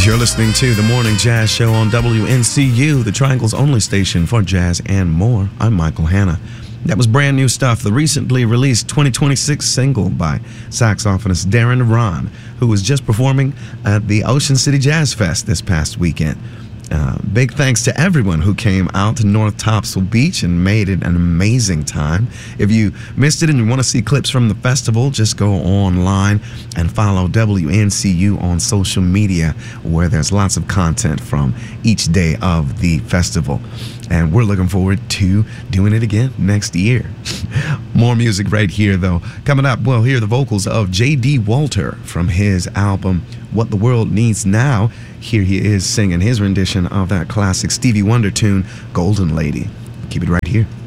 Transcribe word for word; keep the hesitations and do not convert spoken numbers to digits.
You're listening to the Morning Jazz Show on W N C U, the Triangle's only station for jazz and more. I'm Michael Hanna. That was brand new stuff, the recently released twenty twenty-six single by saxophonist Darren Rahn, who was just performing at the Ocean City Jazz Fest this past weekend. Uh, big thanks to everyone who came out to North Topsail Beach and made it an amazing time. If you missed it and you want to see clips from the festival, just go online and follow W N C U on social media, where there's lots of content from each day of the festival. And we're looking forward to doing it again next year. More music right here, though. Coming up, we'll hear the vocals of J D Walter from his album, What the World Needs Now. Here he is singing his rendition of that classic Stevie Wonder tune, Golden Lady. Keep it right here.